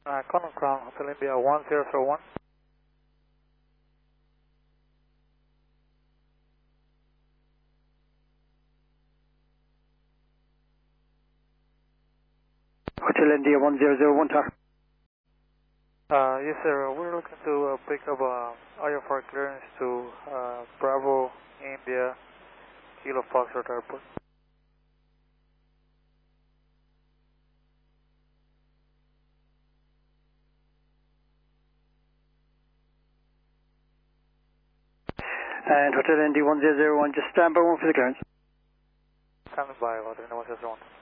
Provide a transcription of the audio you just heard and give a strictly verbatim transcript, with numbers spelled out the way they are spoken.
Uh, Connell Crown, Hotel India one zero zero one. Hotel India one zero zero one, talk. Uh, yes sir, we're looking to uh, pick up uh, I F R clearance to uh, Bravo, India, Kilo Foxtrot Airport. And Hotel India one zero zero one, just stand by one for the clearance. Coming by, Hotel India one zero zero one.